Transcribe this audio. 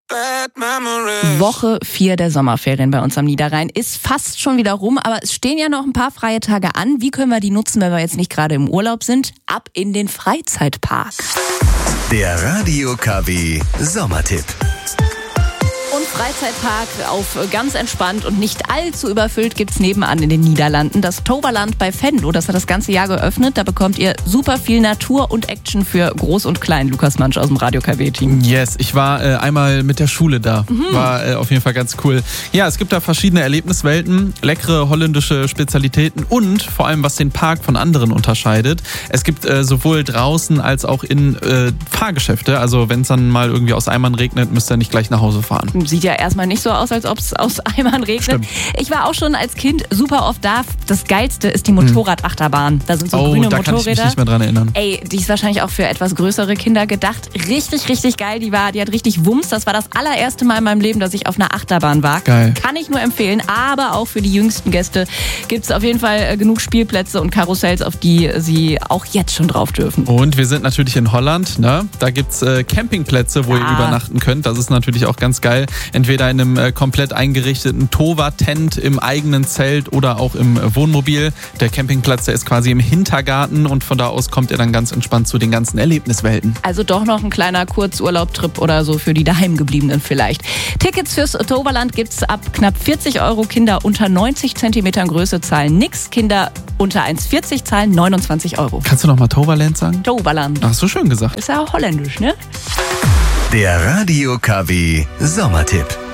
Woche 4 der Sommerferien bei uns am Niederrhein ist fast schon wieder rum, aber es stehen ja noch ein paar freie Tage an. Wie können wir die nutzen, wenn wir jetzt nicht gerade im Urlaub sind? Ab in den Freizeitpark. Der Radio KW Sommertipp. Und Freizeitpark auf ganz entspannt und nicht allzu überfüllt gibt's nebenan in den Niederlanden. Das Toverland bei Venlo, das hat das ganze Jahr geöffnet. Da bekommt ihr super viel Natur und Action für Groß und Klein. Lukas Mansch aus dem Radio KW-Team. Yes, ich war einmal mit der Schule da. War auf jeden Fall ganz cool. Ja, es gibt da verschiedene Erlebniswelten, leckere holländische Spezialitäten und vor allem, was den Park von anderen unterscheidet. Es gibt sowohl draußen als auch in Fahrgeschäfte. Also wenn es dann mal irgendwie aus Eimern regnet, müsst ihr nicht gleich nach Hause fahren. Sieht ja erstmal nicht so aus, als ob es aus Eimern regnet. Stimmt. Ich war auch schon als Kind super oft da. Das Geilste ist die Motorradachterbahn. Da sind so grüne da Motorräder. kann ich mich nicht mehr dran erinnern. Ey, die ist wahrscheinlich auch für etwas größere Kinder gedacht. Richtig, richtig geil. Die hat richtig Wumms. Das war das allererste Mal in meinem Leben, dass ich auf einer Achterbahn war. Geil. Kann ich nur empfehlen. Aber auch für die jüngsten Gäste gibt es auf jeden Fall genug Spielplätze und Karussells, auf die sie auch jetzt schon drauf dürfen. Und wir sind natürlich in Holland, ne? Da gibt's Campingplätze, wo ihr übernachten könnt. Das ist natürlich auch ganz geil. Entweder in einem komplett eingerichteten Tova-Tent im eigenen Zelt oder auch im Wohnmobil. Der Campingplatz, der ist quasi im Hintergarten und von da aus kommt ihr dann ganz entspannt zu den ganzen Erlebniswelten. Also doch noch ein kleiner Kurzurlaubtrip oder so für die Daheimgebliebenen vielleicht. Tickets fürs Toverland gibt's ab knapp 40 €. Kinder unter 90 Zentimetern Größe zahlen nix. Kinder unter 1,40 zahlen 29 €. Kannst du noch mal Toverland sagen? Toverland. Ach, so schön gesagt. Ist ja auch holländisch, ne? Der Radio KW Sommertipp.